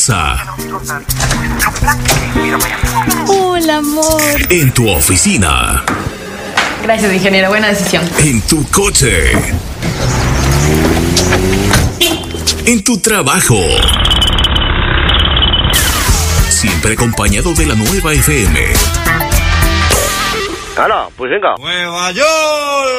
Hola, amor. En tu oficina. Gracias, ingeniero. Buena decisión. En tu coche. En tu trabajo. Siempre acompañado de la nueva FM. ¡Hala! Pues venga. ¡Nueva York!